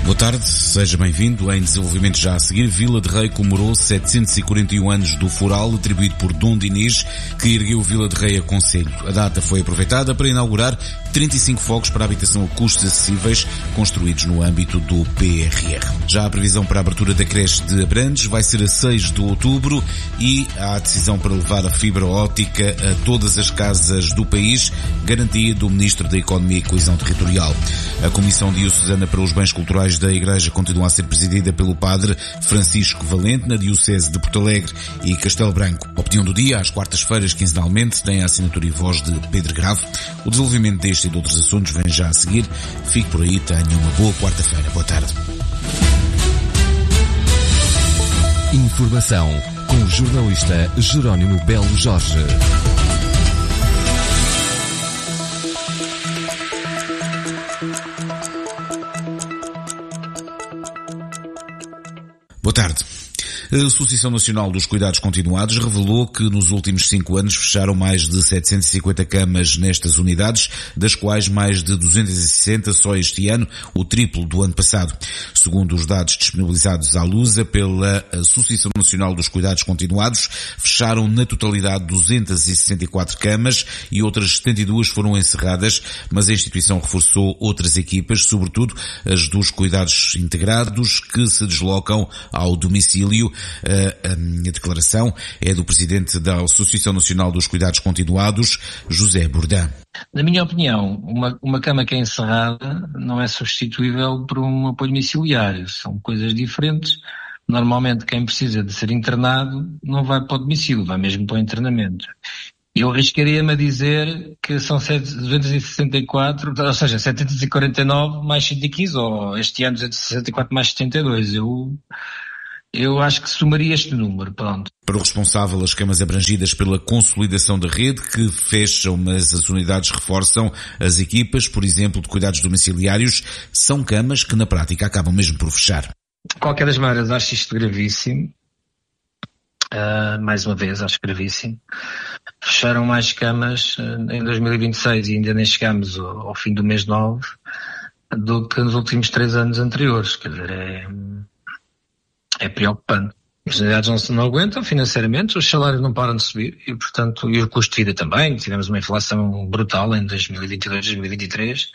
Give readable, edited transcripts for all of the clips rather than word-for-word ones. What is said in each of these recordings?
Boa tarde, seja bem-vindo. Em desenvolvimento já a seguir, Vila de Rei comemorou 741 anos do Foral, atribuído por Dom Dinis, que ergueu Vila de Rei a concelho. A data foi aproveitada para inaugurar 35 fogos para habitação a custos acessíveis, construídos no âmbito do PRR. Já a previsão para a abertura da creche de Abrantes vai ser a 6 de outubro e há a decisão para levar a fibra óptica a todas as casas do país, garantia do Ministro da Economia e Coesão Territorial. A Comissão Diocesana para os Bens Culturais da Igreja continua a ser presidida pelo Padre Francisco Valente, na Diocese de Porto Alegre e Castelo Branco. A opinião do dia, às quartas-feiras, quinzenalmente, tem a assinatura e voz de Pedro Grave. O desenvolvimento deste e de outros assuntos vem já a seguir. Fique por aí, tenha uma boa quarta-feira. Boa tarde. Informação com o jornalista Jerónimo Belo Jorge. Boa tarde. A Associação Nacional dos Cuidados Continuados revelou que nos últimos 5 anos fecharam mais de 750 camas nestas unidades, das quais mais de 260 só este ano, o triplo do ano passado. Segundo os dados disponibilizados à Lusa pela Associação Nacional dos Cuidados Continuados, fecharam na totalidade 264 camas e outras 72 foram encerradas, mas a instituição reforçou outras equipas, sobretudo as dos cuidados integrados, que se deslocam ao domicílio. A declaração é do Presidente da Associação Nacional dos Cuidados Continuados, José Bordã. Na minha opinião, uma cama que é encerrada não é substituível por um apoio domiciliário. São coisas diferentes. Normalmente quem precisa de ser internado não vai para o domicílio, vai mesmo para o internamento. Eu arriscaria-me a dizer que são 264, ou seja, 749 mais 115, ou este ano 264 mais 72. Eu acho que somaria este número, pronto. Para o responsável, as camas abrangidas pela consolidação da rede, que fecham, mas as unidades reforçam as equipas, por exemplo, de cuidados domiciliários, são camas que na prática acabam mesmo por fechar. De qualquer das maneiras, acho isto gravíssimo. Mais uma vez, acho gravíssimo. Fecharam mais camas em 2026 e ainda nem chegamos ao fim do mês 9 do que nos últimos 3 anos anteriores. Quer dizer, é preocupante. As unidades não aguentam financeiramente, os salários não param de subir e, portanto, e o custo de vida também. Tivemos uma inflação brutal em 2022, 2023.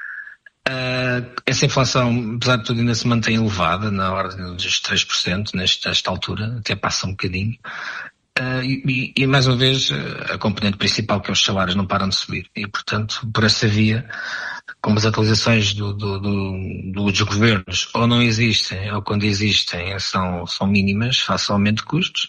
Essa inflação, apesar de tudo, ainda se mantém elevada, na ordem dos 3% nesta altura, até passa um bocadinho. E mais uma vez, a componente principal, que é os salários, não param de subir. E, portanto, por essa via, como as atualizações dos governos ou não existem, ou quando existem são mínimas, face ao aumento de custos,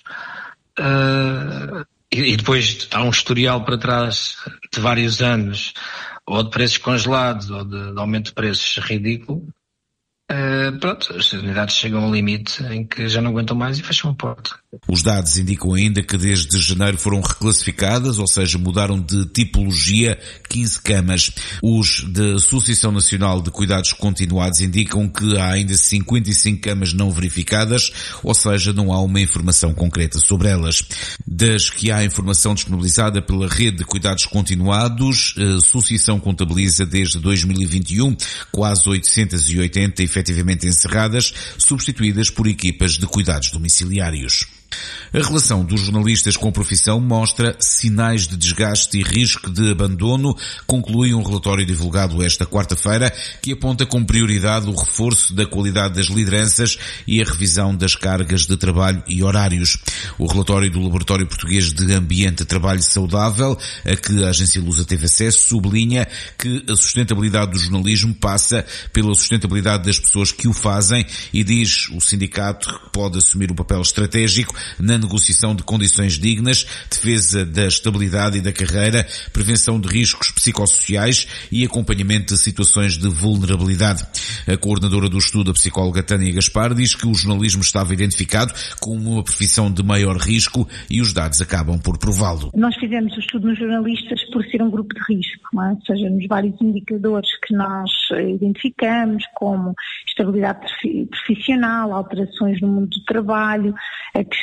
e depois há um historial para trás de vários anos, ou de preços congelados, ou de aumento de preços ridículo, pronto, as unidades chegam ao limite em que já não aguentam mais e fecham a porta. Os dados indicam ainda que desde janeiro foram reclassificadas, ou seja, mudaram de tipologia 15 camas. Os da Associação Nacional de Cuidados Continuados indicam que há ainda 55 camas não verificadas, ou seja, não há uma informação concreta sobre elas. Das que há informação disponibilizada pela Rede de Cuidados Continuados, a Associação contabiliza desde 2021 quase 880 efetivamente encerradas, substituídas por equipas de cuidados domiciliários. A relação dos jornalistas com a profissão mostra sinais de desgaste e risco de abandono, conclui um relatório divulgado esta quarta-feira, que aponta como prioridade o reforço da qualidade das lideranças e a revisão das cargas de trabalho e horários. O relatório do Laboratório Português de Ambiente e Trabalho Saudável, a que a agência Lusa teve acesso, sublinha que a sustentabilidade do jornalismo passa pela sustentabilidade das pessoas que o fazem e diz o sindicato que pode assumir um papel estratégico na negociação de condições dignas, defesa da estabilidade e da carreira, prevenção de riscos psicossociais e acompanhamento de situações de vulnerabilidade. A coordenadora do estudo, a psicóloga Tânia Gaspar, diz que o jornalismo estava identificado como uma profissão de maior risco e os dados acabam por prová-lo. Nós fizemos o estudo nos jornalistas por ser um grupo de risco, não é? Ou seja, nos vários indicadores que nós identificamos, como estabilidade profissional, alterações no mundo do trabalho, a questão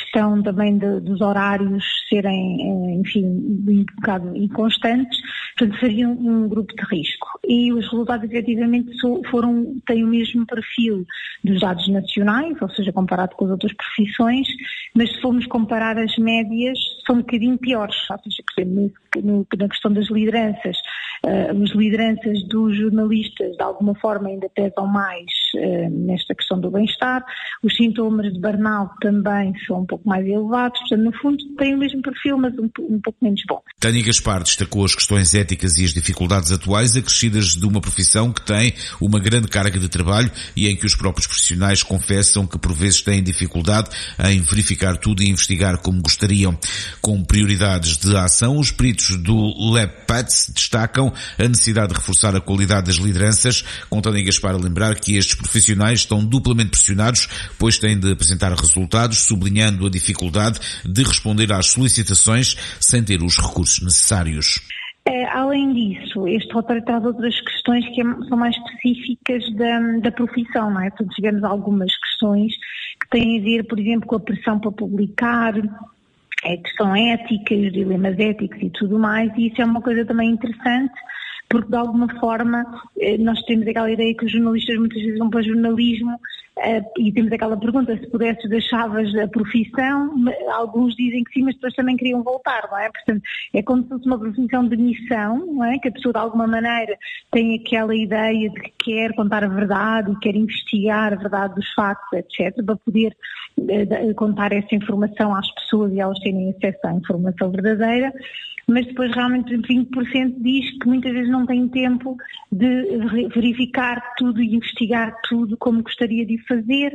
questão também dos horários serem, enfim, um bocado inconstantes, portanto seria um grupo de risco. E os resultados efetivamente têm o mesmo perfil dos dados nacionais, ou seja, comparado com as outras profissões, mas se formos comparar as médias, são um bocadinho piores. Ou seja, por exemplo, na questão das lideranças, as lideranças dos jornalistas de alguma forma ainda pesam mais nesta questão do bem-estar, os sintomas de burnout também são um pouco mais elevados, portanto no fundo têm o mesmo perfil, mas um pouco menos bom. Tânia Gaspar destacou as questões éticas e as dificuldades atuais acrescidas de uma profissão que tem uma grande carga de trabalho e em que os próprios profissionais confessam que por vezes têm dificuldade em verificar tudo e investigar como gostariam. Com prioridades de ação, os peritos do LabPats destacam a necessidade de reforçar a qualidade das lideranças, com Tânia Gaspar a lembrar que estes profissionais estão duplamente pressionados, pois têm de apresentar resultados, sublinhando a dificuldade de responder às solicitações sem ter os recursos necessários. Além disso, este relatório traz outras questões que são mais específicas da profissão, não é? Portanto, tivemos algumas questões que têm a ver, por exemplo, com a pressão para publicar, a questão ética, os dilemas éticos e tudo mais, e isso é uma coisa também interessante, porque de alguma forma nós temos aquela ideia que os jornalistas muitas vezes vão para o jornalismo e temos aquela pergunta, se pudesses deixavas a profissão, alguns dizem que sim, mas depois também queriam voltar, não é? Portanto, é como se fosse uma profissão de missão, não é? Que a pessoa de alguma maneira tem aquela ideia de que quer contar a verdade e quer investigar a verdade dos factos, etc., para poder contar essa informação às pessoas e elas terem acesso à informação verdadeira. Mas depois realmente 20% diz que muitas vezes não tem tempo de verificar tudo e investigar tudo como gostaria de fazer.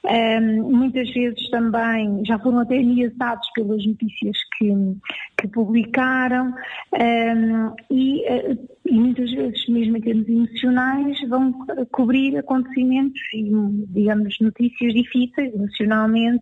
Muitas vezes também já foram até ameaçados pelas notícias que publicaram e muitas vezes, mesmo em termos emocionais, vão cobrir acontecimentos e, digamos, notícias difíceis emocionalmente,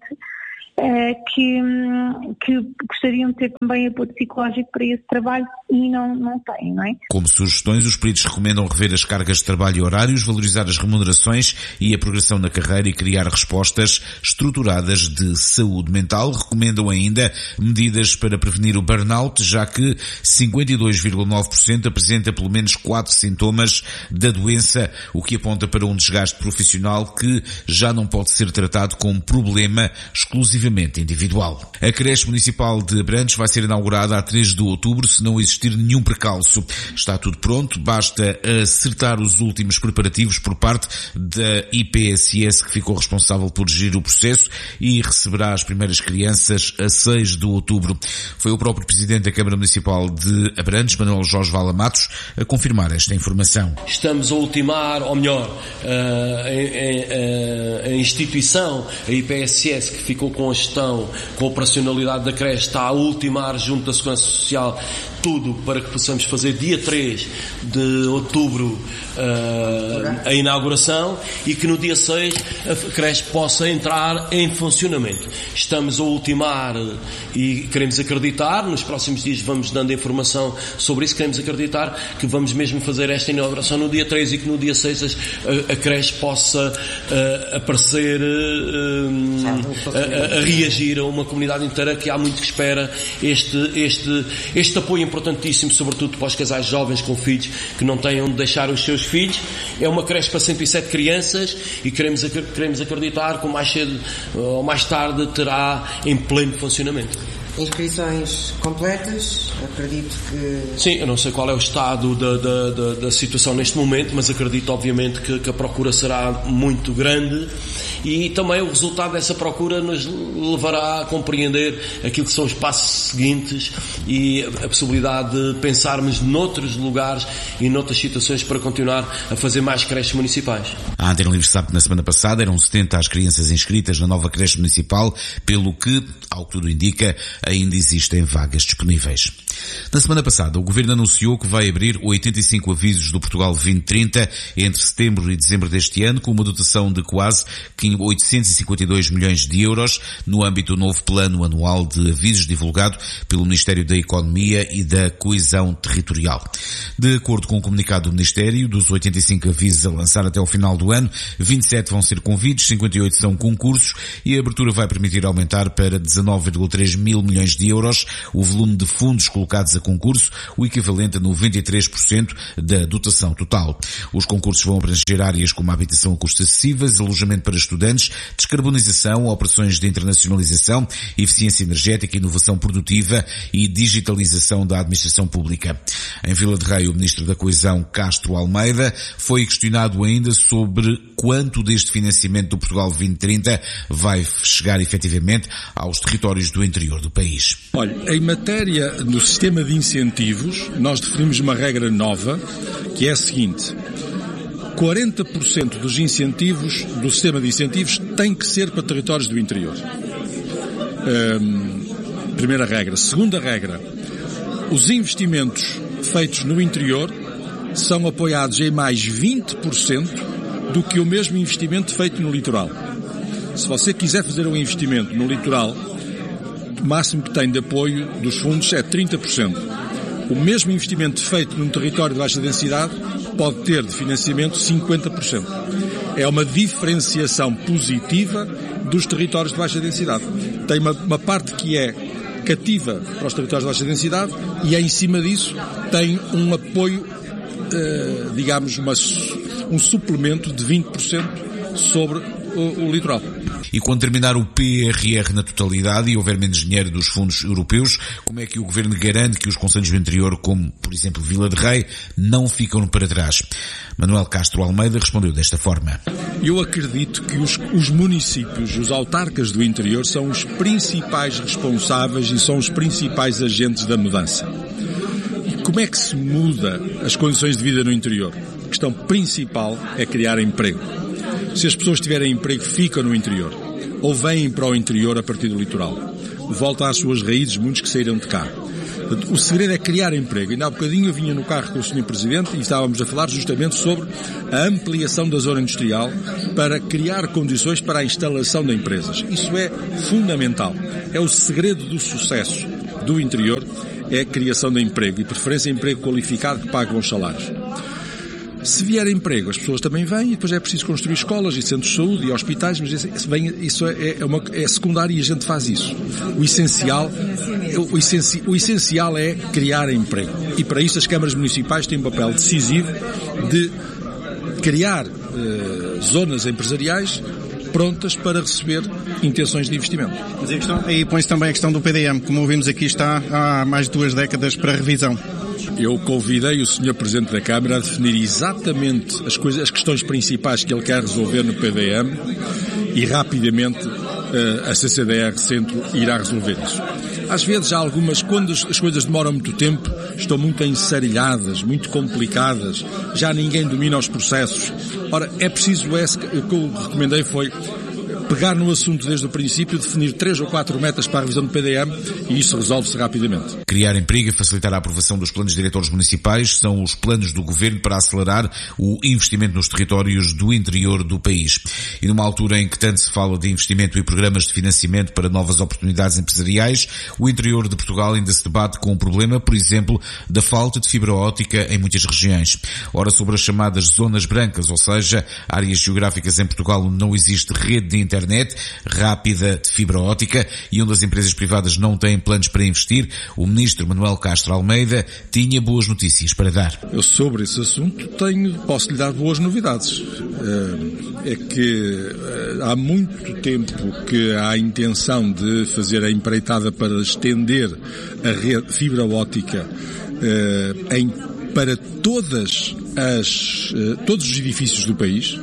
que gostariam de ter também apoio psicológico para esse trabalho e não têm, não é? Como sugestões, os peritos recomendam rever as cargas de trabalho e horários, valorizar as remunerações e a progressão na carreira e criar respostas estruturadas de saúde mental. Recomendam ainda medidas para prevenir o burnout, já que 52,9% apresenta pelo menos 4 sintomas da doença, o que aponta para um desgaste profissional que já não pode ser tratado como problema exclusivamente individual. A creche municipal de Abrantes vai ser inaugurada a 3 de outubro se não existir nenhum precalço. Está tudo pronto, basta acertar os últimos preparativos por parte da IPSS, que ficou responsável por gerir o processo e receberá as primeiras crianças a 6 de outubro. Foi o próprio Presidente da Câmara Municipal de Abrantes, Manuel Jorge Vala Matos, a confirmar esta informação. Estamos a ultimar, ou melhor, a instituição, a IPSS, que ficou com a gestão, com a operacionalidade da creche, está a ultimar junto da Segurança Social tudo para que possamos fazer dia 3 de outubro a inauguração e que no dia 6 a creche possa entrar em funcionamento. Estamos a ultimar e queremos acreditar, nos próximos dias vamos dando informação sobre isso, queremos acreditar que vamos mesmo fazer esta inauguração no dia 3 e que no dia 6 a creche possa aparecer a reagir a uma comunidade inteira que há muito que espera este apoio importantíssimo, sobretudo para os casais jovens com filhos que não têm onde deixar os seus filhos. É uma creche para 107 crianças e queremos acreditar que mais cedo ou mais tarde terá em pleno funcionamento. Inscrições completas, acredito que... Sim, eu não sei qual é o estado da situação neste momento, mas acredito obviamente que a procura será muito grande e também o resultado dessa procura nos levará a compreender aquilo que são os passos seguintes e a possibilidade de pensarmos noutros lugares e noutras situações para continuar a fazer mais creches municipais. A Antena Livre sabe que na semana passada eram 70 as crianças inscritas na nova creche municipal, pelo que, ao que tudo indica, ainda existem vagas disponíveis. Na semana passada, o Governo anunciou que vai abrir 85 avisos do Portugal 2030 entre setembro e dezembro deste ano, com uma dotação de quase 852 milhões de euros no âmbito do novo plano anual de avisos divulgado pelo Ministério da Economia e da Coesão Territorial. De acordo com o comunicado do Ministério, dos 85 avisos a lançar até ao final do ano, 27 vão ser convites, 58 são concursos e a abertura vai permitir aumentar para 19,3 mil milhões de euros o volume de fundos colocados a concurso, o equivalente a 93% da dotação total. Os concursos vão abranger áreas como a habitação a custos acessíveis, alojamento para estudantes, descarbonização, operações de internacionalização, eficiência energética, inovação produtiva e digitalização da administração pública. Em Vila de Rei, o Ministro da Coesão, Castro Almeida, foi questionado ainda sobre quanto deste financiamento do Portugal 2030 vai chegar efetivamente aos territórios do interior do país. Olha, em matéria do sistema de incentivos, nós definimos uma regra nova, que é a seguinte: 40% dos incentivos, do sistema de incentivos, tem que ser para territórios do interior. Primeira regra. Segunda regra, os investimentos feitos no interior são apoiados em mais 20% do que o mesmo investimento feito no litoral. Se você quiser fazer um investimento no litoral, o máximo que tem de apoio dos fundos é 30%. O mesmo investimento feito num território de baixa densidade pode ter de financiamento 50%. É uma diferenciação positiva dos territórios de baixa densidade. Tem uma parte que é cativa para os territórios de baixa densidade e, em cima disso, tem um apoio, digamos, um suplemento de 20% sobre o litoral. E quando terminar o PRR na totalidade e houver menos dinheiro dos fundos europeus, como é que o Governo garante que os concelhos do interior, como, por exemplo, Vila de Rei, não ficam para trás? Manuel Castro Almeida respondeu desta forma. Eu acredito que os municípios, os autarcas do interior, são os principais responsáveis e são os principais agentes da mudança. E como é que se muda as condições de vida no interior? A questão principal é criar emprego. Se as pessoas tiverem emprego, ficam no interior. Ou vêm para o interior a partir do litoral. Voltam às suas raízes, muitos que saíram de cá. O segredo é criar emprego. Ainda há bocadinho eu vinha no carro com o Sr. Presidente e estávamos a falar justamente sobre a ampliação da zona industrial para criar condições para a instalação de empresas. Isso é fundamental. É o segredo do sucesso do interior, é a criação de emprego e preferência emprego qualificado que pague bons salários. Se vier emprego, as pessoas também vêm e depois é preciso construir escolas e centros de saúde e hospitais, mas isso é secundário e a gente faz isso. O essencial é criar emprego. E para isso as câmaras municipais têm um papel decisivo de criar zonas empresariais prontas para receber intenções de investimento. Mas aí põe-se também a questão do PDM, como ouvimos aqui, está há mais de 2 décadas para revisão. Eu convidei o Sr. Presidente da Câmara a definir exatamente as questões principais que ele quer resolver no PDM e rapidamente a CCDR Centro irá resolver isso. Às vezes há algumas, quando as coisas demoram muito tempo, estão muito ensarilhadas, muito complicadas, já ninguém domina os processos. Ora, é preciso, o que eu recomendei foi pegar no assunto desde o princípio, definir 3 ou 4 metas para a revisão do PDM e isso resolve-se rapidamente. Criar emprego e facilitar a aprovação dos planos diretores municipais são os planos do Governo para acelerar o investimento nos territórios do interior do país. E numa altura em que tanto se fala de investimento e programas de financiamento para novas oportunidades empresariais, o interior de Portugal ainda se debate com o problema, por exemplo, da falta de fibra óptica em muitas regiões. Ora, sobre as chamadas zonas brancas, ou seja, áreas geográficas em Portugal onde não existe rede de internet rápida de fibra óptica e onde as empresas privadas não têm planos para investir, o Ministro Manuel Castro Almeida tinha boas notícias para dar. Eu sobre esse assunto posso lhe dar boas novidades. É que há muito tempo que há a intenção de fazer a empreitada para estender a rede fibra óptica para todos os edifícios do país.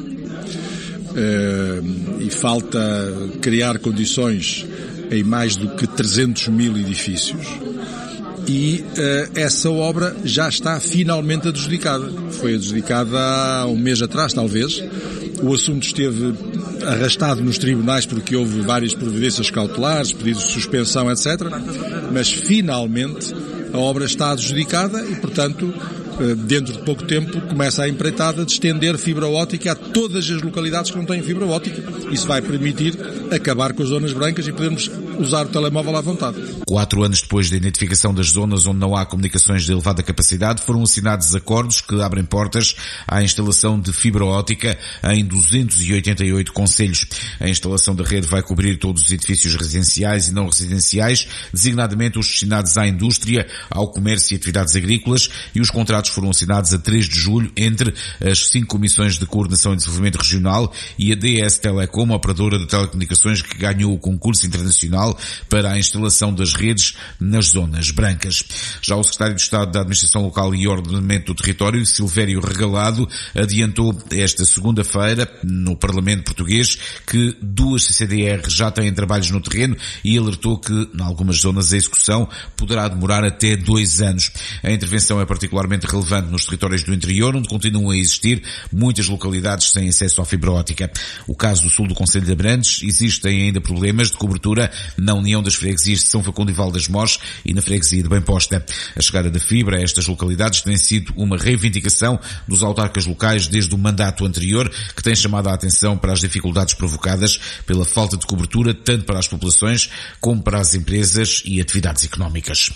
E falta criar condições em mais do que 300 mil edifícios e essa obra já está finalmente adjudicada. Foi adjudicada há um mês atrás, talvez. O assunto esteve arrastado nos tribunais porque houve várias providências cautelares, pedidos de suspensão, etc. Mas finalmente A obra está adjudicada e, portanto, dentro de pouco tempo começa a empreitada de estender fibra óptica a todas as localidades que não têm fibra óptica. Isso vai permitir acabar com as zonas brancas e podermos usar o telemóvel à vontade. 4 anos depois da identificação das zonas onde não há comunicações de elevada capacidade, foram assinados acordos que abrem portas à instalação de fibra óptica em 288 concelhos. A instalação da rede vai cobrir todos os edifícios residenciais e não residenciais, designadamente os destinados à indústria, ao comércio e atividades agrícolas, e os contratos foram assinados a 3 de julho entre as 5 comissões de coordenação e desenvolvimento regional e a DS Telecom, a operadora de telecomunicações que ganhou o concurso internacional para a instalação das redes nas zonas brancas. Já o secretário de Estado da Administração Local e Ordenamento do Território, Silvério Regalado, adiantou esta segunda-feira no Parlamento Português que 2 CCDR já têm trabalhos no terreno e alertou que, em algumas zonas, a execução poderá demorar até 2 anos. A intervenção é particularmente relevante nos territórios do interior, onde continuam a existir muitas localidades sem acesso à fibra óptica. O caso do sul do concelho de Abrantes, existem ainda problemas de cobertura na União das Freguesias de São Facundo e Val das Mores e na freguesia de Bem-Posta. A chegada da fibra a estas localidades tem sido uma reivindicação dos autarcas locais desde o mandato anterior, que tem chamado a atenção para as dificuldades provocadas pela falta de cobertura tanto para as populações como para as empresas e atividades económicas.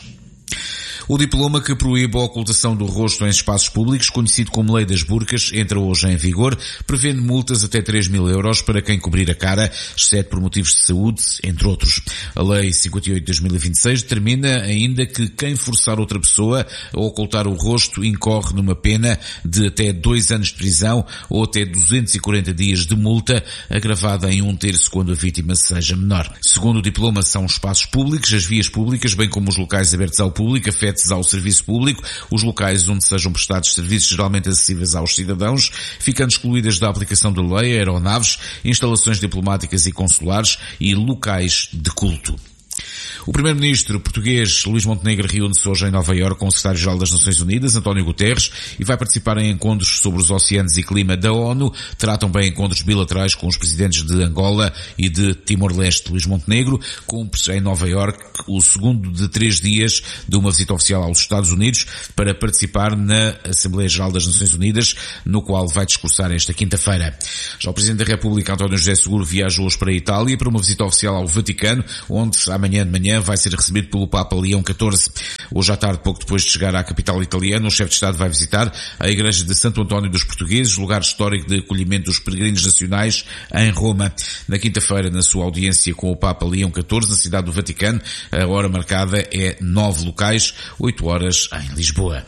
O diploma que proíbe a ocultação do rosto em espaços públicos, conhecido como Lei das Burcas, entra hoje em vigor, prevendo multas até 3.000 euros para quem cobrir a cara, exceto por motivos de saúde, entre outros. A Lei 58 de 2026 determina ainda que quem forçar outra pessoa a ocultar o rosto incorre numa pena de até 2 anos de prisão ou até 240 dias de multa, agravada em 1/3 quando a vítima seja menor. Segundo o diploma, são espaços públicos, as vias públicas, bem como os locais abertos ao público, afetos ao serviço público, os locais onde sejam prestados serviços geralmente acessíveis aos cidadãos, ficando excluídas da aplicação da lei aeronaves, instalações diplomáticas e consulares e locais de culto. O primeiro-ministro português Luís Montenegro reúne-se hoje em Nova Iorque com o secretário-geral das Nações Unidas, António Guterres, e vai participar em encontros sobre os oceanos e clima da ONU. Terá também encontros bilaterais com os presidentes de Angola e de Timor-Leste. Luís Montenegro cumpre em Nova Iorque o segundo de 3 dias de uma visita oficial aos Estados Unidos para participar na Assembleia Geral das Nações Unidas, no qual vai discursar esta quinta-feira. Já o Presidente da República, António José Seguro, viaja hoje para a Itália para uma visita oficial ao Vaticano, onde amanhã de manhã vai ser recebido pelo Papa Leão XIV. Hoje à tarde, pouco depois de chegar à capital italiana, o chefe de Estado vai visitar a Igreja de Santo António dos Portugueses, lugar histórico de acolhimento dos peregrinos nacionais em Roma. Na quinta-feira, na sua audiência com o Papa Leão XIV, na cidade do Vaticano, a hora marcada é 9 locais, 8 horas em Lisboa.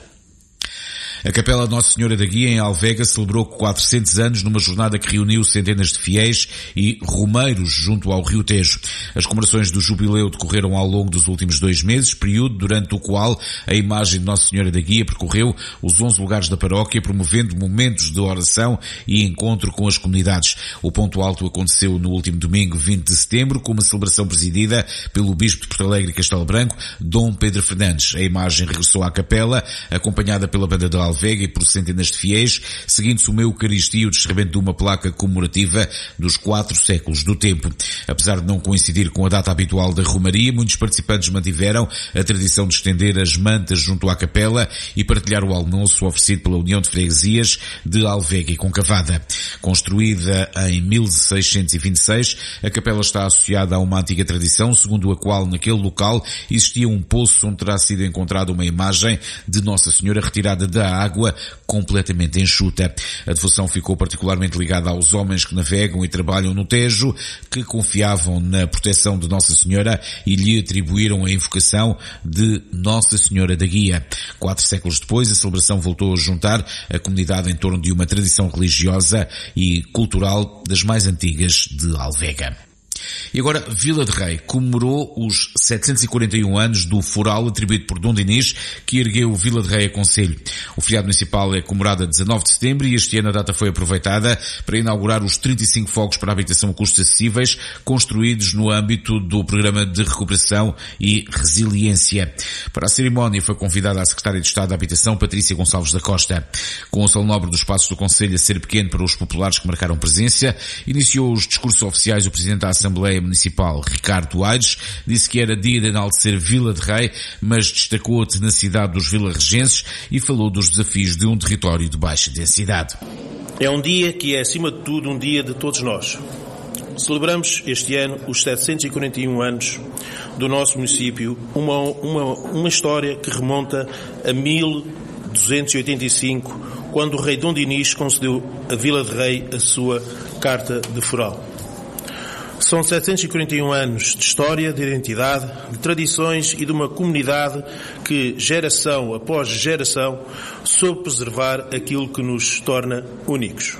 A Capela Nossa Senhora da Guia, em Alvega, celebrou 400 anos numa jornada que reuniu centenas de fiéis e romeiros junto ao Rio Tejo. As comemorações do jubileu decorreram ao longo dos últimos 2 meses, período durante o qual a imagem de Nossa Senhora da Guia percorreu os 11 lugares da paróquia, promovendo momentos de oração e encontro com as comunidades. O ponto alto aconteceu no último domingo, 20 de setembro, com uma celebração presidida pelo Bispo de Porto Alegre e Castelo Branco, Dom Pedro Fernandes. A imagem regressou à capela, acompanhada pela banda de Alvega e por centenas de fiéis, seguindo-se uma Eucaristia e o descerramento de uma placa comemorativa dos 4 séculos do tempo. Apesar de não coincidir com a data habitual da romaria, muitos participantes mantiveram a tradição de estender as mantas junto à capela e partilhar o almoço oferecido pela União de Freguesias de Alvega e Concavada. Construída em 1626, a capela está associada a uma antiga tradição, segundo a qual naquele local existia um poço onde terá sido encontrada uma imagem de Nossa Senhora retirada da água completamente enxuta. A devoção ficou particularmente ligada aos homens que navegam e trabalham no Tejo, que confiavam na proteção de Nossa Senhora e lhe atribuíram a invocação de Nossa Senhora da Guia. 4 séculos depois, a celebração voltou a juntar a comunidade em torno de uma tradição religiosa e cultural das mais antigas de Alvega. E agora, Vila de Rei comemorou os 741 anos do foral atribuído por Dom Dinis, que ergueu Vila de Rei a concelho. O feriado municipal é comemorado a 19 de setembro e este ano a data foi aproveitada para inaugurar os 35 fogos para habitação a custos acessíveis, construídos no âmbito do Programa de Recuperação e Resiliência. Para a cerimónia foi convidada a Secretária de Estado da Habitação, Patrícia Gonçalves da Costa. Com o salnobre dos espaços do concelho a ser pequeno para os populares que marcaram presença, iniciou os discursos oficiais o Presidente da Assembleia Assembleia Municipal, Ricardo Aires, disse que era dia de enaltecer Vila de Rei, mas destacou a tenacidade dos vilarregenses e falou dos desafios de um território de baixa densidade. É um dia que é, acima de tudo, um dia de todos nós. Celebramos este ano os 741 anos do nosso município, uma história que remonta a 1285, quando o rei Dom Dinis concedeu a Vila de Rei a sua Carta de Foral. São 741 anos de história, de identidade, de tradições e de uma comunidade que, geração após geração, soube preservar aquilo que nos torna únicos.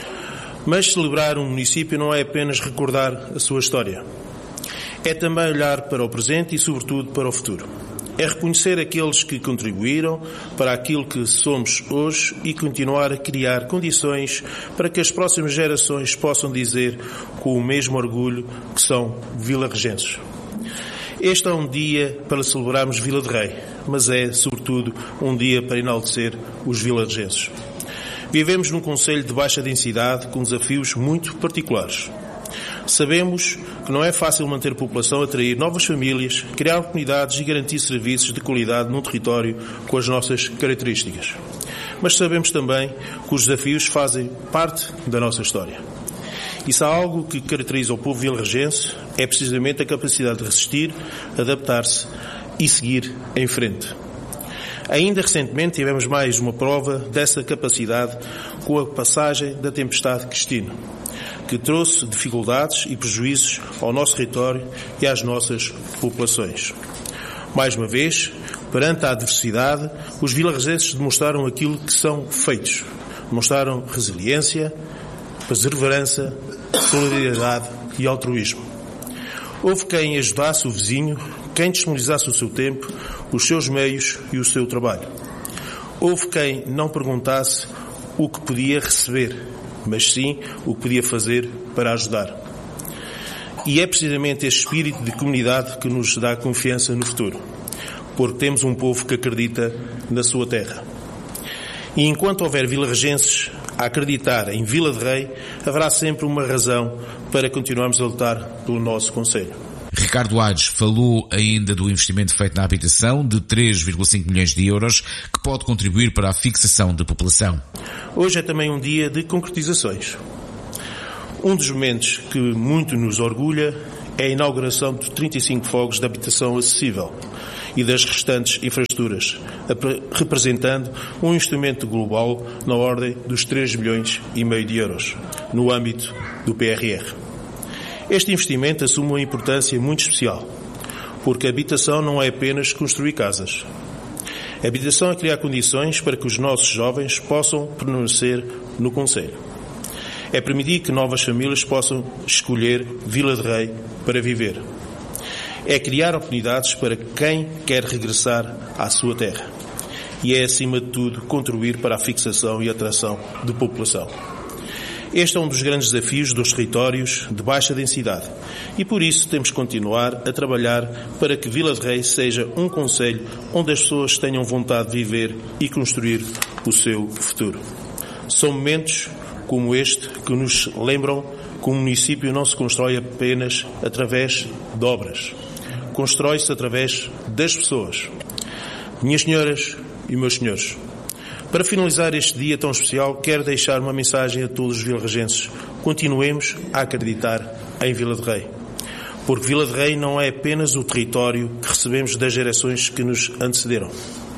Mas celebrar um município não é apenas recordar a sua história. É também olhar para o presente e, sobretudo, para o futuro. É reconhecer aqueles que contribuíram para aquilo que somos hoje e continuar a criar condições para que as próximas gerações possam dizer com o mesmo orgulho que são vilarregenses. Este é um dia para celebrarmos Vila de Rei, mas é, sobretudo, um dia para enaltecer os vilarregenses. Vivemos num concelho de baixa densidade com desafios muito particulares. Sabemos que não é fácil manter a população, atrair novas famílias, criar comunidades e garantir serviços de qualidade num território com as nossas características. Mas sabemos também que os desafios fazem parte da nossa história. E se há algo que caracteriza o povo vilarregense, é precisamente a capacidade de resistir, adaptar-se e seguir em frente. Ainda recentemente tivemos mais uma prova dessa capacidade com a passagem da tempestade Cristina, que trouxe dificuldades e prejuízos ao nosso território e às nossas populações. Mais uma vez, perante a adversidade, os vilarregenses demonstraram aquilo que são feitos. Demonstraram resiliência, perseverança, solidariedade e altruísmo. Houve quem ajudasse o vizinho, quem disponibilizasse o seu tempo, os seus meios e o seu trabalho. Houve quem não perguntasse o que podia receber, mas sim o que podia fazer para ajudar. E é precisamente este espírito de comunidade que nos dá confiança no futuro, porque temos um povo que acredita na sua terra. E enquanto houver vilarregenses a acreditar em Vila de Rei, haverá sempre uma razão para continuarmos a lutar pelo nosso concelho. Ricardo Aires falou ainda do investimento feito na habitação de 3,5 milhões de euros que pode contribuir para a fixação da população. Hoje é também um dia de concretizações. Um dos momentos que muito nos orgulha é a inauguração de 35 fogos de habitação acessível e das restantes infraestruturas, representando um investimento global na ordem dos 3,5 milhões de euros, no âmbito do PRR. Este investimento assume uma importância muito especial, porque a habitação não é apenas construir casas. A habitação é criar condições para que os nossos jovens possam permanecer no concelho. É permitir que novas famílias possam escolher Vila de Rei para viver. É criar oportunidades para quem quer regressar à sua terra. E é, acima de tudo, contribuir para a fixação e atração de população. Este é um dos grandes desafios dos territórios de baixa densidade e por isso temos que continuar a trabalhar para que Vila de Rei seja um concelho onde as pessoas tenham vontade de viver e construir o seu futuro. São momentos como este que nos lembram que um município não se constrói apenas através de obras. Constrói-se através das pessoas. Minhas senhoras e meus senhores, para finalizar este dia tão especial, quero deixar uma mensagem a todos os vilarregenses. Continuemos a acreditar em Vila de Rei. Porque Vila de Rei não é apenas o território que recebemos das gerações que nos antecederam.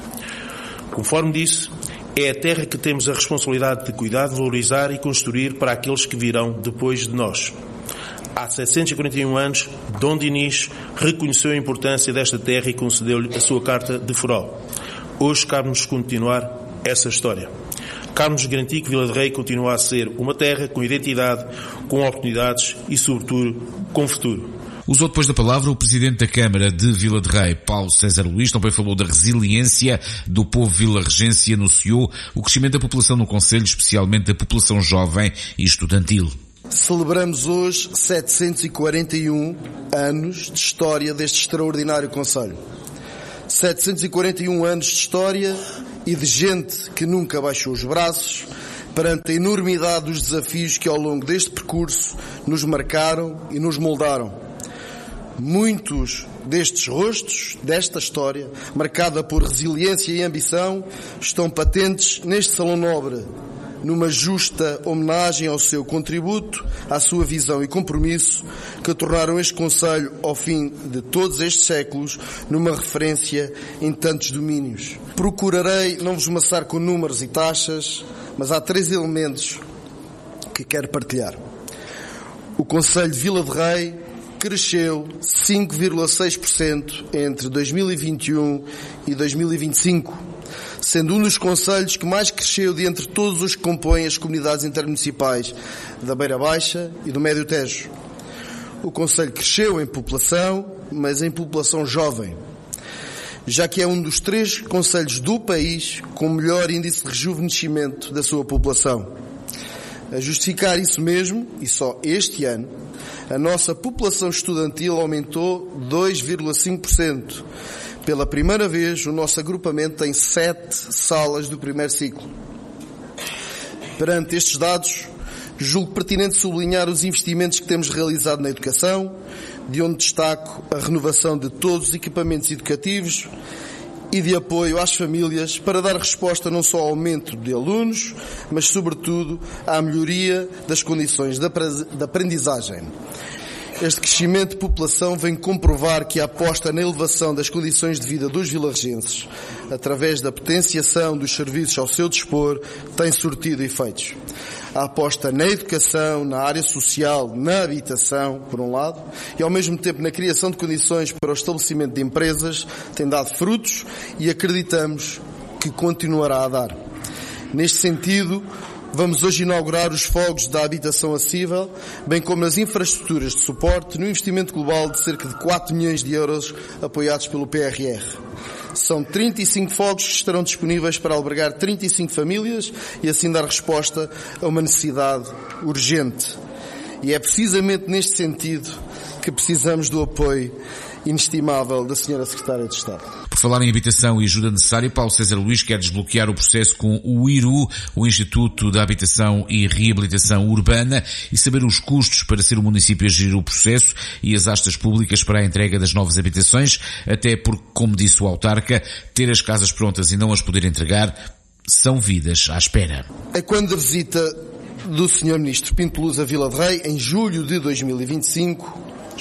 Conforme disse, é a terra que temos a responsabilidade de cuidar, de valorizar e construir para aqueles que virão depois de nós. Há 741 anos, Dom Dinis reconheceu a importância desta terra e concedeu-lhe a sua Carta de Foral. Hoje cabe-nos continuar essa história. Cabe-nos garantir que Vila de Rei continua a ser uma terra com identidade, com oportunidades e, sobretudo, com futuro. Usou depois da palavra o Presidente da Câmara de Vila de Rei, Paulo César Luís, também falou da resiliência do povo vilarregense e anunciou o crescimento da população no concelho, especialmente da população jovem e estudantil. Celebramos hoje 741 anos de história deste extraordinário concelho. 741 anos de história e de gente que nunca baixou os braços, perante a enormidade dos desafios que ao longo deste percurso nos marcaram e nos moldaram. Muitos destes rostos, desta história, marcada por resiliência e ambição, estão patentes neste Salão Nobre, numa justa homenagem ao seu contributo, à sua visão e compromisso, que tornaram este Conselho, ao fim de todos estes séculos, numa referência em tantos domínios. Procurarei não vos maçar com números e taxas, mas há 3 elementos que quero partilhar. O Conselho de Vila de Rei cresceu 5,6% entre 2021 e 2025, sendo um dos concelhos que mais cresceu de entre todos os que compõem as comunidades intermunicipais da Beira Baixa e do Médio Tejo. O concelho cresceu em população, mas em população jovem, já que é um dos 3 concelhos do país com melhor índice de rejuvenescimento da sua população. A justificar isso mesmo, e só este ano, a nossa população estudantil aumentou 2,5%. Pela primeira vez, o nosso agrupamento tem 7 salas do primeiro ciclo. Perante estes dados, julgo pertinente sublinhar os investimentos que temos realizado na educação, de onde destaco a renovação de todos os equipamentos educativos e de apoio às famílias para dar resposta não só ao aumento de alunos, mas sobretudo à melhoria das condições de aprendizagem. Este crescimento de população vem comprovar que a aposta na elevação das condições de vida dos vilarregenses, através da potenciação dos serviços ao seu dispor, tem sortido efeitos. A aposta na educação, na área social, na habitação, por um lado, e ao mesmo tempo na criação de condições para o estabelecimento de empresas, tem dado frutos e acreditamos que continuará a dar. Neste sentido, vamos hoje inaugurar os fogos da habitação acessível, bem como as infraestruturas de suporte, no investimento global de cerca de 4 milhões de euros apoiados pelo PRR. São 35 fogos que estarão disponíveis para albergar 35 famílias e assim dar resposta a uma necessidade urgente. E é precisamente neste sentido que precisamos do apoio inestimável da Sra. Secretária de Estado. Por falar em habitação e ajuda necessária, Paulo César Luís quer desbloquear o processo com o IRU, o Instituto da Habitação e Reabilitação Urbana, e saber os custos para ser o município a gerir o processo e as astas públicas para a entrega das novas habitações, até porque, como disse o autarca, ter as casas prontas e não as poder entregar são vidas à espera. É quando a visita do Sr. Ministro Pinto Luz a Vila de Rei, em julho de 2025,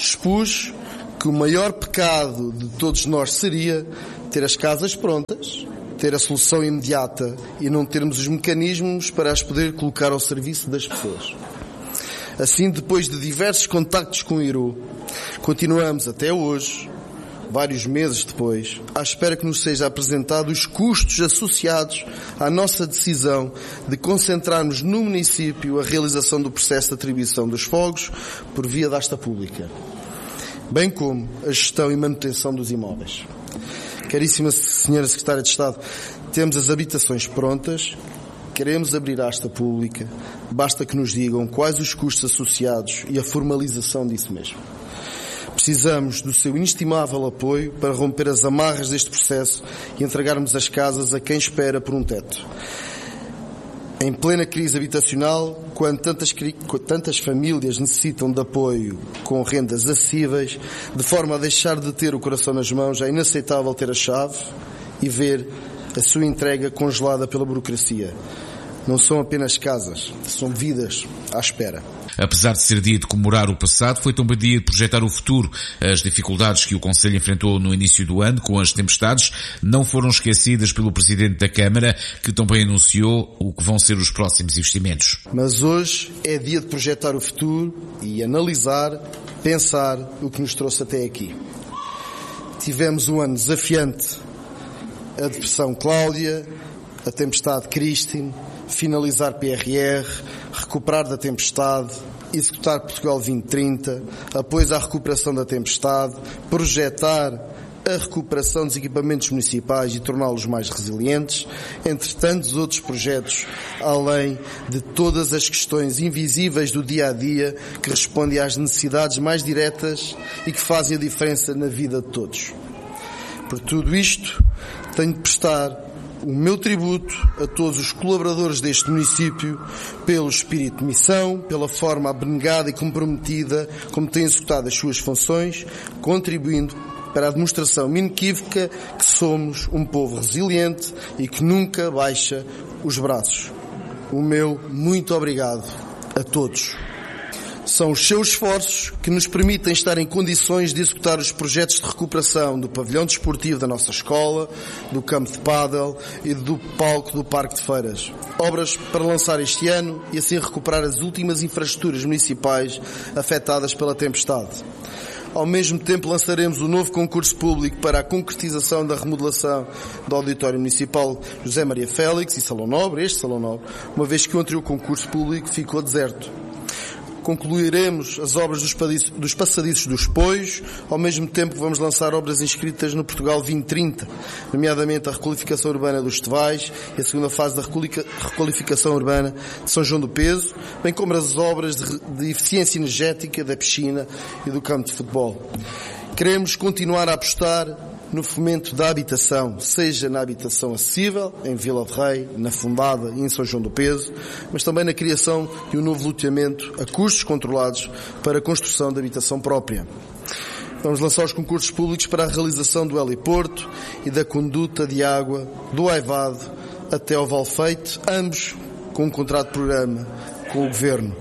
expus que o maior pecado de todos nós seria ter as casas prontas, ter a solução imediata e não termos os mecanismos para as poder colocar ao serviço das pessoas. Assim, depois de diversos contactos com o IRU, continuamos até hoje, vários meses depois, à espera que nos seja apresentado os custos associados à nossa decisão de concentrarmos no município a realização do processo de atribuição dos fogos por via da asta pública, bem como a gestão e manutenção dos imóveis. Caríssima Senhora Secretária de Estado, temos as habitações prontas, queremos abrir a asta pública, basta que nos digam quais os custos associados e a formalização disso mesmo. Precisamos do seu inestimável apoio para romper as amarras deste processo e entregarmos as casas a quem espera por um teto. Em plena crise habitacional, quando tantas famílias necessitam de apoio com rendas acessíveis, de forma a deixar de ter o coração nas mãos, é inaceitável ter a chave e ver a sua entrega congelada pela burocracia. Não são apenas casas, são vidas à espera. Apesar de ser dia de comemorar o passado, foi também dia de projetar o futuro. As dificuldades que o Conselho enfrentou no início do ano com as tempestades não foram esquecidas pelo Presidente da Câmara, que também anunciou o que vão ser os próximos investimentos. Mas hoje é dia de projetar o futuro e analisar, pensar o que nos trouxe até aqui. Tivemos um ano desafiante, a depressão Cláudia, a tempestade Christine, finalizar PRR, recuperar da tempestade, executar Portugal 2030, apoio à recuperação da tempestade, projetar a recuperação dos equipamentos municipais e torná-los mais resilientes, entre tantos outros projetos, além de todas as questões invisíveis do dia-a-dia que respondem às necessidades mais diretas e que fazem a diferença na vida de todos. Por tudo isto, tenho de prestar o meu tributo a todos os colaboradores deste município pelo espírito de missão, pela forma abnegada e comprometida como têm executado as suas funções, contribuindo para a demonstração inequívoca que somos um povo resiliente e que nunca baixa os braços. O meu muito obrigado a todos. São os seus esforços que nos permitem estar em condições de executar os projetos de recuperação do pavilhão desportivo da nossa escola, do campo de pádel e do palco do Parque de Feiras. Obras para lançar este ano e assim recuperar as últimas infraestruturas municipais afetadas pela tempestade. Ao mesmo tempo lançaremos o novo concurso público para a concretização da remodelação do Auditório Municipal José Maria Félix e Salão Nobre, este Salão Nobre, uma vez que ontem o concurso público ficou deserto. Concluiremos as obras dos passadiços dos Poios, ao mesmo tempo que vamos lançar obras inscritas no Portugal 2030, nomeadamente a requalificação urbana dos Tevais e a segunda fase da requalificação urbana de São João do Peso, bem como as obras de eficiência energética da piscina e do campo de futebol. Queremos continuar a apostar no fomento da habitação, seja na habitação acessível, em Vila de Rei, na Fundada e em São João do Peso, mas também na criação de um novo loteamento a custos controlados para a construção de habitação própria. Vamos lançar os concursos públicos para a realização do heliporto e da conduta de água do Aivado até ao Valfeite, ambos com um contrato de programa com o Governo.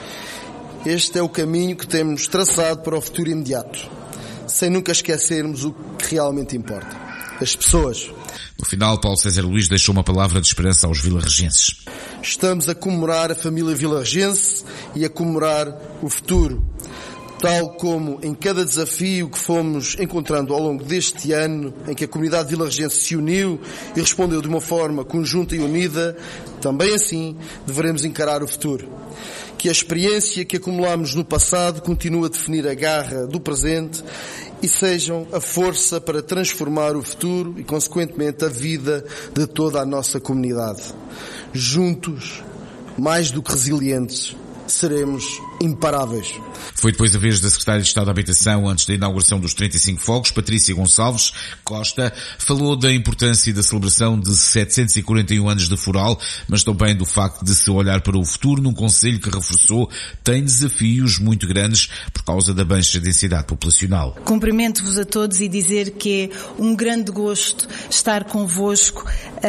Este é o caminho que temos traçado para o futuro imediato, sem nunca esquecermos o que realmente importa: as pessoas. No final, Paulo César Luís deixou uma palavra de esperança aos vilarregenses. Estamos a comemorar a família vilarregense e a comemorar o futuro. Tal como em cada desafio que fomos encontrando ao longo deste ano, em que a comunidade vilarregense se uniu e respondeu de uma forma conjunta e unida, também assim deveremos encarar o futuro. Que a experiência que acumulamos no passado continue a definir a garra do presente e sejam a força para transformar o futuro e, consequentemente, a vida de toda a nossa comunidade. Juntos, mais do que resilientes, seremos imparáveis. Foi depois da vez da Secretária de Estado da Habitação, antes da inauguração dos 35 fogos, Patrícia Gonçalves Costa, falou da importância da celebração de 741 anos de Foral, mas também do facto de se olhar para o futuro num concelho que, reforçou, tem desafios muito grandes por causa da baixa densidade populacional. Cumprimento-vos a todos e dizer que é um grande gosto estar convosco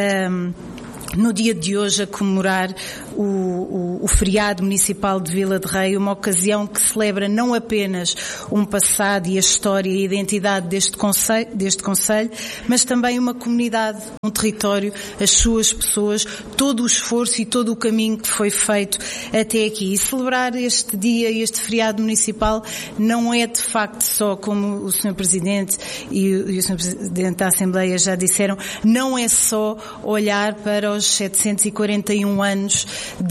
no dia de hoje a comemorar o feriado municipal de Vila de Rei, uma ocasião que celebra não apenas um passado e a história e a identidade deste concelho, mas também uma comunidade, um território, as suas pessoas, todo o esforço e todo o caminho que foi feito até aqui. E celebrar este dia e este feriado municipal não é de facto só, como o Sr. Presidente e o Sr. Presidente da Assembleia já disseram, não é só olhar para os 741 anos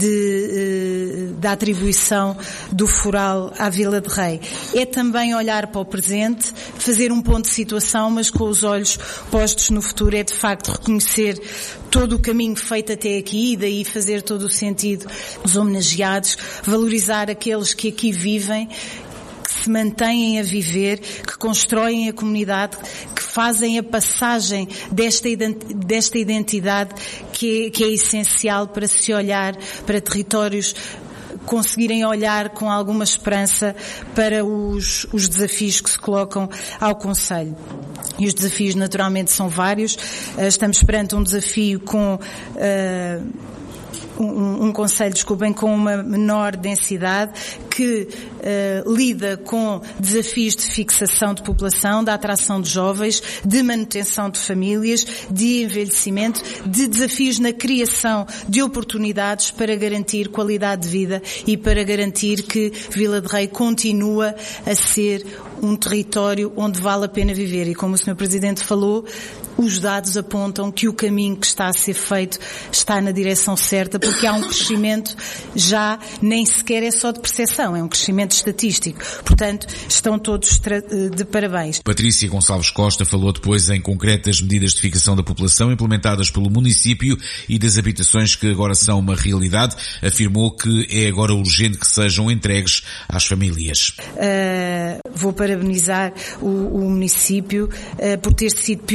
da atribuição do Foral à Vila de Rei. É também olhar para o presente, fazer um ponto de situação, mas com os olhos postos no futuro. É de facto reconhecer todo o caminho feito até aqui e daí fazer todo o sentido dos homenageados, valorizar aqueles que aqui vivem, que se mantêm a viver, que constroem a comunidade, que fazem a passagem desta identidade que é essencial para se olhar para territórios, conseguirem olhar com alguma esperança para os desafios que se colocam ao concelho. E os desafios naturalmente são vários. Estamos perante um desafio com um concelho, com uma menor densidade, que lida com desafios de fixação de população, da atração de jovens, de manutenção de famílias, de envelhecimento, de desafios na criação de oportunidades para garantir qualidade de vida e para garantir que Vila de Rei continua a ser um território onde vale a pena viver. E como o Sr. Presidente falou, os dados apontam que o caminho que está a ser feito está na direção certa, porque há um crescimento já nem sequer é só de percepção, é um crescimento estatístico. Portanto, estão todos de parabéns. Patrícia Gonçalves Costa falou depois em concretas medidas de fixação da população implementadas pelo município e das habitações que agora são uma realidade. Afirmou que é agora urgente que sejam entregues às famílias. Vou parabenizar o município por ter sido pioneiro a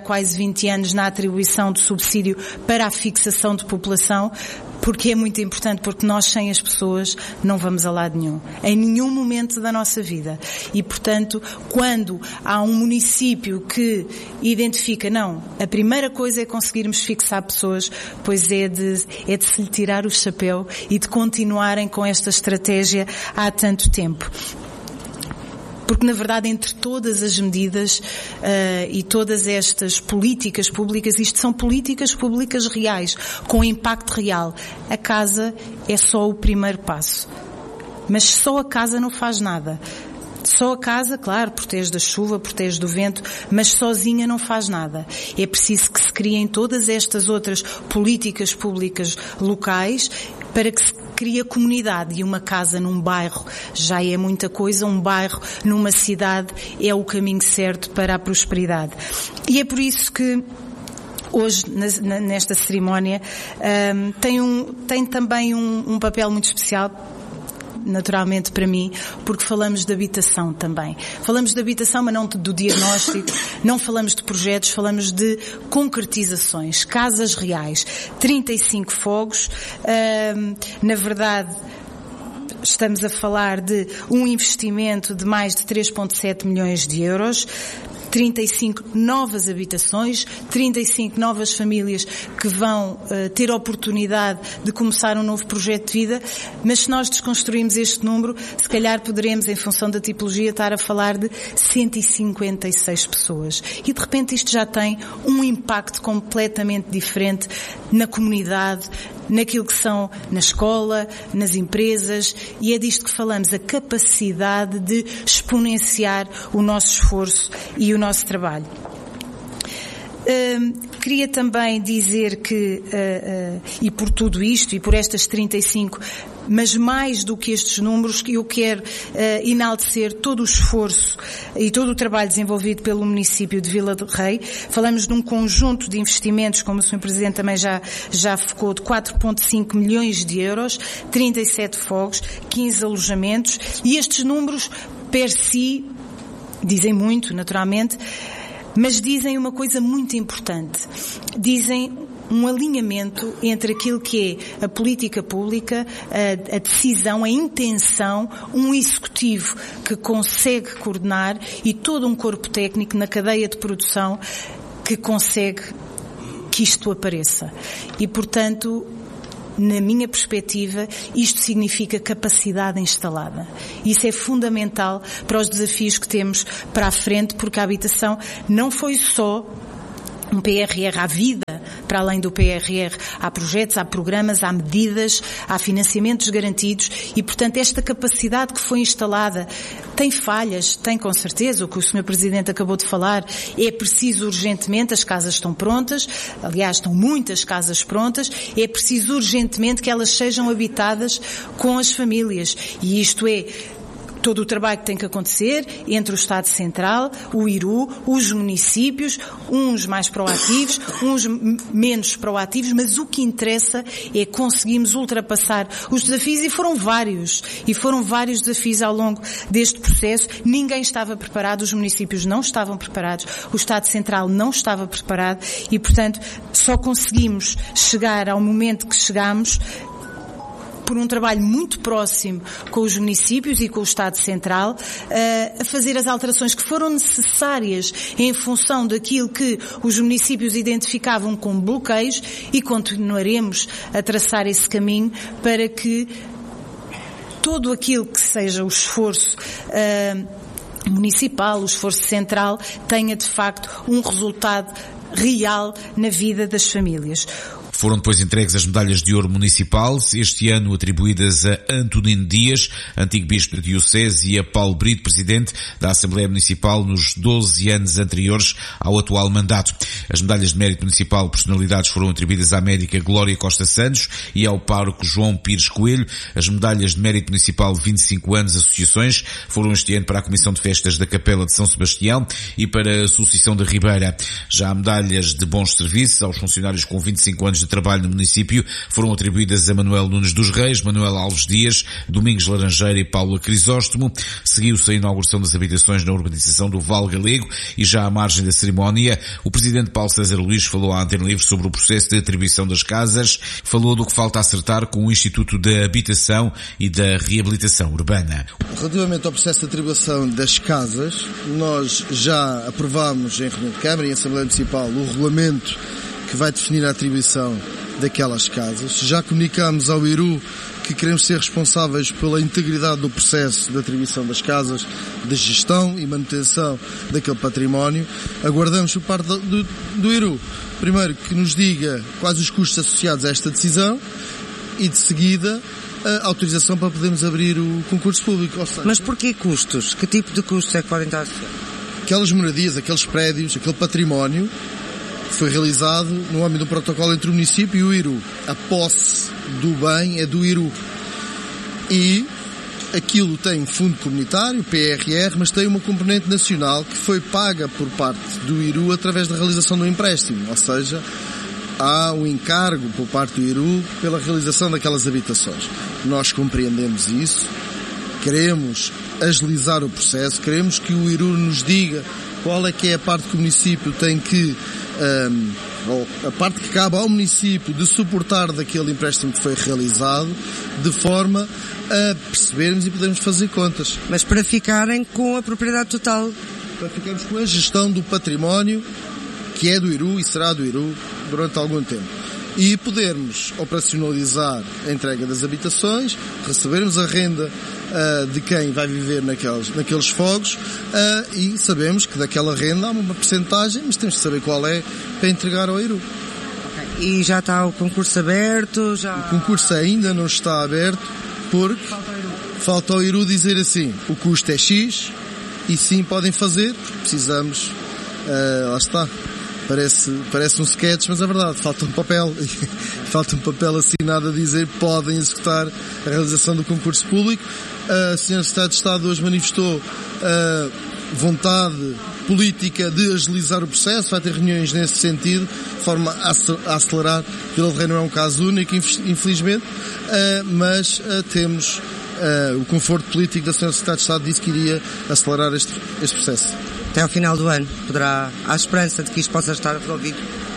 quase 20 anos na atribuição de subsídio para a fixação de população, porque é muito importante, porque nós sem as pessoas não vamos a lado nenhum, em nenhum momento da nossa vida. E, portanto, quando há um município que identifica, não, a primeira coisa é conseguirmos fixar pessoas, pois é de se lhe tirar o chapéu e de continuarem com esta estratégia há tanto tempo. Porque, na verdade, entre todas as medidas e todas estas políticas públicas, isto são políticas públicas reais, com impacto real. A casa é só o primeiro passo. Mas só a casa não faz nada. Só a casa, claro, protege da chuva, protege do vento, mas sozinha não faz nada. É preciso que se criem todas estas outras políticas públicas locais para que se crie a comunidade. E uma casa num bairro já é muita coisa, um bairro numa cidade é o caminho certo para a prosperidade. E é por isso que hoje, nesta cerimónia, tem também um papel muito especial, naturalmente para mim, porque falamos de habitação também. Falamos de habitação, mas não do diagnóstico, não falamos de projetos, falamos de concretizações, casas reais, 35 fogos, na verdade estamos a falar de um investimento de mais de 3,7 milhões de euros, 35 novas habitações, 35 novas famílias que vão ter a oportunidade de começar um novo projeto de vida, mas se nós desconstruirmos este número, se calhar poderemos, em função da tipologia, estar a falar de 156 pessoas. E de repente isto já tem um impacto completamente diferente na comunidade, naquilo que são na escola, nas empresas, e é disto que falamos, a capacidade de exponenciar o nosso esforço e o nosso trabalho. Queria também dizer que, e por tudo isto, e por estas 35, mas mais do que estes números, eu quero enaltecer todo o esforço e todo o trabalho desenvolvido pelo município de Vila de Rei. Falamos de um conjunto de investimentos, como o Sr. Presidente também já focou, de 4,5 milhões de euros, 37 fogos, 15 alojamentos, e estes números, per si, dizem muito, naturalmente, mas dizem uma coisa muito importante. Dizem um alinhamento entre aquilo que é a política pública, a decisão, a intenção, um executivo que consegue coordenar e todo um corpo técnico na cadeia de produção que consegue que isto apareça. E, portanto, na minha perspectiva, isto significa capacidade instalada. Isso é fundamental para os desafios que temos para a frente, porque a habitação não foi só um PRR à vida. Para além do PRR, há projetos, há programas, há medidas, há financiamentos garantidos e, portanto, esta capacidade que foi instalada tem falhas, tem com certeza, o que o Sr. Presidente acabou de falar, é preciso urgentemente, as casas estão prontas, aliás, estão muitas casas prontas, é preciso urgentemente que elas sejam habitadas com as famílias. E isto é todo o trabalho que tem que acontecer entre o Estado Central, o IRU, os municípios, uns mais proativos, uns menos proativos, mas o que interessa é conseguirmos ultrapassar os desafios, e foram vários desafios ao longo deste processo. Ninguém estava preparado, os municípios não estavam preparados, o Estado Central não estava preparado e, portanto, só conseguimos chegar ao momento que chegamos por um trabalho muito próximo com os municípios e com o Estado Central, a fazer as alterações que foram necessárias em função daquilo que os municípios identificavam como bloqueios, e continuaremos a traçar esse caminho para que todo aquilo que seja o esforço municipal, o esforço central, tenha de facto um resultado real na vida das famílias. Foram depois entregues as medalhas de ouro municipal, este ano atribuídas a Antonino Dias, antigo bispo de diocese, e a Paulo Brito, presidente da Assembleia Municipal nos 12 anos anteriores ao atual mandato. As medalhas de mérito municipal personalidades foram atribuídas à médica Glória Costa Santos e ao pároco João Pires Coelho. As medalhas de mérito municipal de 25 anos associações foram este ano para a Comissão de Festas da Capela de São Sebastião e para a Associação da Ribeira. Já há medalhas de bons serviços aos funcionários com 25 anos de trabalho no município foram atribuídas a Manuel Nunes dos Reis, Manuel Alves Dias, Domingos Laranjeira e Paula Crisóstomo. Seguiu-se a inauguração das habitações na urbanização do Val Galego e já à margem da cerimónia, o presidente Paulo César Luís falou à Antena Livre sobre o processo de atribuição das casas, falou do que falta acertar com o Instituto da Habitação e da Reabilitação Urbana. Relativamente ao processo de atribuição das casas, nós já aprovámos em reunião de Câmara e em Assembleia Municipal o regulamento que vai definir a atribuição daquelas casas. Já comunicámos ao IRU que queremos ser responsáveis pela integridade do processo de atribuição das casas, de gestão e manutenção daquele património. Aguardamos por parte do IRU, primeiro, que nos diga quais os custos associados a esta decisão e, de seguida, a autorização para podermos abrir o concurso público. Ou seja, mas porquê custos? Que tipo de custos é que podem estar associados? Aquelas moradias, aqueles prédios, aquele património foi realizado no âmbito do protocolo entre o município e o IRU. A posse do bem é do IRU. E aquilo tem um fundo comunitário, PRR, mas tem uma componente nacional que foi paga por parte do IRU através da realização do empréstimo. Ou seja, há um encargo por parte do IRU pela realização daquelas habitações. Nós compreendemos isso, queremos agilizar o processo, queremos que o IRU nos diga qual é que é a parte que o município tem que, a parte que cabe ao município de suportar daquele empréstimo que foi realizado, de forma a percebermos e podermos fazer contas. Mas para ficarem com a propriedade total? Para ficarmos com a gestão do património, que é do IRU e será do IRU durante algum tempo. E podermos operacionalizar a entrega das habitações, recebermos a renda de quem vai viver naqueles fogos e sabemos que daquela renda há uma percentagem, mas temos que saber qual é para entregar ao IRU. Okay. E já está o concurso aberto? O concurso ainda não está aberto porque falta ao IRU dizer assim, o custo é X e sim podem fazer, porque precisamos, lá está. Parece um sketch, mas é verdade, falta um papel assinado a dizer que podem executar a realização do concurso público. A Sra. Secretária de Estado hoje manifestou vontade política de agilizar o processo, vai ter reuniões nesse sentido, de forma a acelerar. Vila de Rei não é um caso único, infelizmente, mas temos o conforto político da Sra. Secretária de Estado, disse que iria acelerar este processo. Até ao final do ano, há esperança de que isto possa estar resolvido?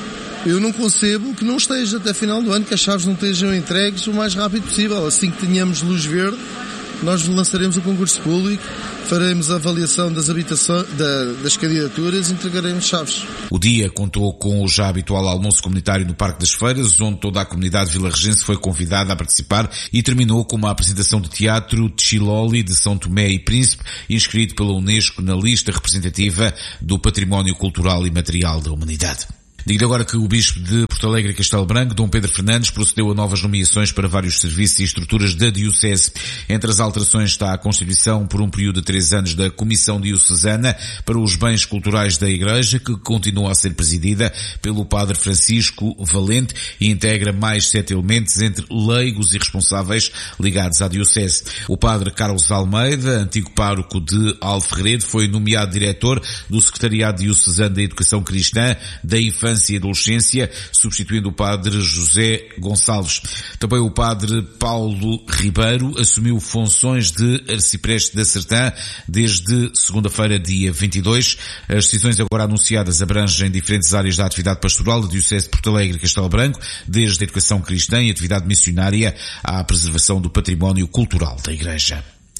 Eu não concebo que não esteja até final do ano, que as chaves não estejam entregues o mais rápido possível. Assim que tenhamos luz verde, nós lançaremos o concurso público, faremos a avaliação das habitações, das candidaturas e entregaremos chaves. O dia contou com o já habitual almoço comunitário no Parque das Feiras, onde toda a comunidade vilarregense foi convidada a participar, e terminou com uma apresentação de teatro Tchiloli de São Tomé e Príncipe, inscrito pela Unesco na lista representativa do Património Cultural e Material da Humanidade. Digo agora que o Bispo de Porto Alegre e Castelo Branco, Dom Pedro Fernandes, procedeu a novas nomeações para vários serviços e estruturas da Diocese. Entre as alterações está a constituição por um período de 3 anos da Comissão Diocesana para os Bens Culturais da Igreja, que continua a ser presidida pelo Padre Francisco Valente e integra mais 7 elementos entre leigos e responsáveis ligados à Diocese. O Padre Carlos Almeida, antigo pároco de Alferredo, foi nomeado diretor do Secretariado Diocesano da Educação Cristã, da Infância e Adolescência, substituindo o Padre José Gonçalves. Também o Padre Paulo Ribeiro assumiu funções de arcipreste da Sertã desde segunda-feira, dia 22. As decisões agora anunciadas abrangem diferentes áreas da atividade pastoral da Diocese de Porto Alegre e Castelo Branco, desde a educação cristã e atividade missionária à preservação do património cultural da Igreja.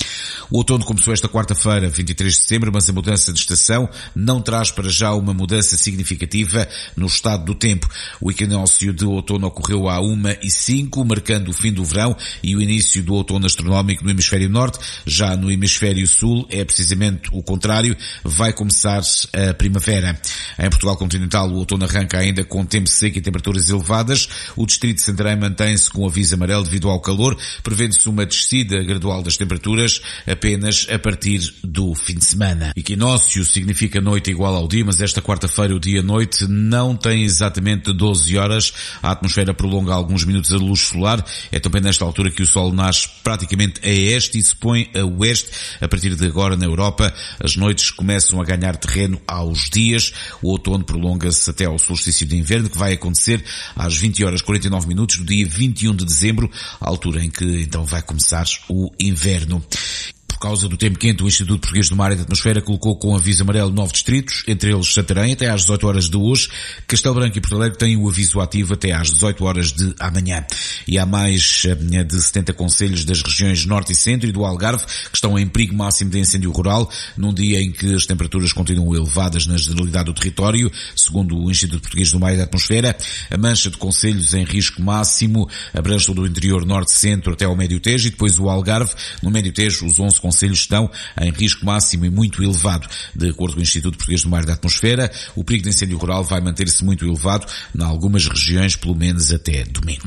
O outono começou esta quarta-feira, 23 de setembro, mas a mudança de estação não traz para já uma mudança significativa no estado do tempo. O equinócio de outono ocorreu à 1h05, marcando o fim do verão e o início do outono astronómico no hemisfério norte. Já no hemisfério sul é precisamente o contrário, vai começar a primavera. Em Portugal continental, o outono arranca ainda com tempo seco e temperaturas elevadas. O distrito de Santarém mantém-se com aviso amarelo devido ao calor, prevendo-se uma descida gradual das temperaturas. apenas a partir do fim de semana. Equinócio significa noite igual ao dia, mas esta quarta-feira o dia-noite não tem exatamente 12 horas. A atmosfera prolonga alguns minutos a luz solar. É também nesta altura que o Sol nasce praticamente a este e se põe a oeste. A partir de agora na Europa, as noites começam a ganhar terreno aos dias. O outono prolonga-se até ao solstício de inverno, que vai acontecer às 20 horas 49 minutos do dia 21 de dezembro, a altura em que então vai começar o inverno. Por causa do tempo quente, o Instituto Português do Mar e da Atmosfera colocou com aviso amarelo 9 distritos, entre eles Santarém, até às 18 horas de hoje. Castelo Branco e Porto Alegre têm o aviso ativo até às 18 horas de amanhã. E há mais de 70 concelhos das regiões Norte e Centro e do Algarve que estão em perigo máximo de incêndio rural, num dia em que as temperaturas continuam elevadas na generalidade do território. Segundo o Instituto Português do Mar e da Atmosfera, a mancha de concelhos em risco máximo abrange todo o interior Norte-Centro até ao Médio Tejo e depois o Algarve. No Médio Tejo, os 11 concelhos estão em risco máximo e muito elevado. De acordo com o Instituto Português do Mar e da Atmosfera, o perigo de incêndio rural vai manter-se muito elevado em algumas regiões, pelo menos até domingo.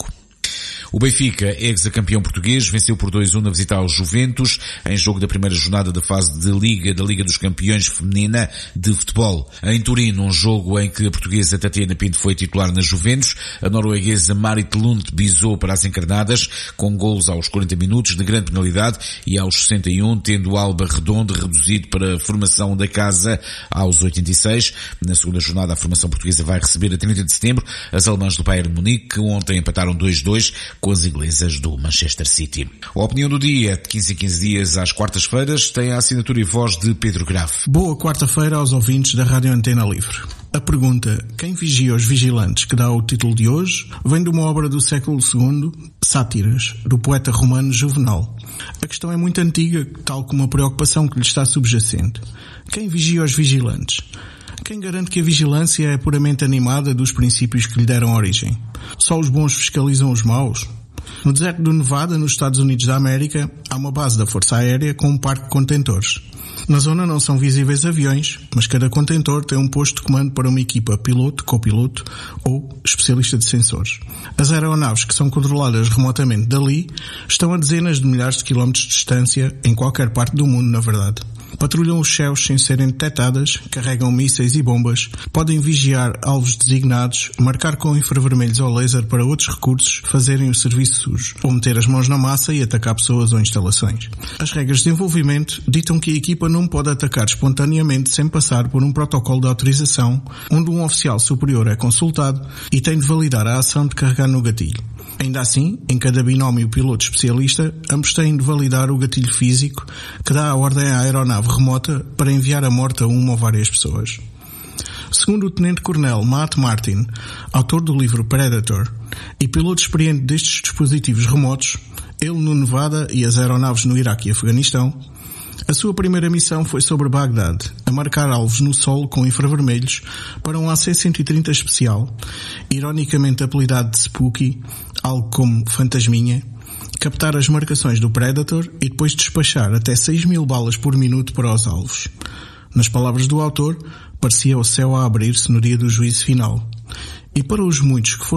O Benfica, ex-campeão português, venceu por 2-1 na visita aos Juventus, em jogo da primeira jornada da fase de Liga, da Liga dos Campeões Feminina de Futebol. Em Turim, um jogo em que a portuguesa Tatiana Pinto foi titular na Juventus, a norueguesa Marit Lund bisou para as encarnadas, com golos aos 40 minutos de grande penalidade e aos 61, tendo Alba Redondo reduzido para a formação da casa aos 86. Na segunda jornada, a formação portuguesa vai receber a 30 de setembro as alemãs do Bayern Munique, que ontem empataram 2-2 com as inglesas do Manchester City. A opinião do dia, de 15 em 15 dias às quartas-feiras, tem a assinatura e voz de Pedro Graf. Boa quarta-feira aos ouvintes da Rádio Antena Livre. A pergunta, quem vigia os vigilantes, que dá o título de hoje, vem de uma obra do século II, Sátiras, do poeta romano Juvenal. A questão é muito antiga, tal como a preocupação que lhe está subjacente. Quem vigia os vigilantes? Quem garante que a vigilância é puramente animada dos princípios que lhe deram origem? Só os bons fiscalizam os maus? No deserto do Nevada, nos Estados Unidos da América, há uma base da Força Aérea com um parque de contentores. Na zona não são visíveis aviões, mas cada contentor tem um posto de comando para uma equipa piloto, copiloto ou especialista de sensores. As aeronaves que são controladas remotamente dali estão a dezenas de milhares de quilómetros de distância em qualquer parte do mundo, na verdade. Patrulham os céus sem serem detectadas, carregam mísseis e bombas, podem vigiar alvos designados, marcar com infravermelhos ou laser para outros recursos fazerem o serviço sujo, ou meter as mãos na massa e atacar pessoas ou instalações. As regras de desenvolvimento ditam que a equipa não pode atacar espontaneamente sem passar por um protocolo de autorização, onde um oficial superior é consultado e tem de validar a ação de carregar no gatilho. Ainda assim, em cada binómio piloto-especialista, ambos têm de validar o gatilho físico que dá a ordem à aeronave remota para enviar a morte a uma ou várias pessoas. Segundo o Tenente-Coronel Matt Martin, autor do livro Predator e piloto experiente destes dispositivos remotos, ele no Nevada e as aeronaves no Iraque e Afeganistão, a sua primeira missão foi sobre Bagdad, a marcar alvos no solo com infravermelhos para um AC-130 especial, ironicamente apelidado de Spooky, algo como Fantasminha, captar as marcações do Predator e depois despachar até 6.000 balas por minuto para os alvos. Nas palavras do autor, parecia o céu a abrir-se no dia do juízo final. E para os muitos que foram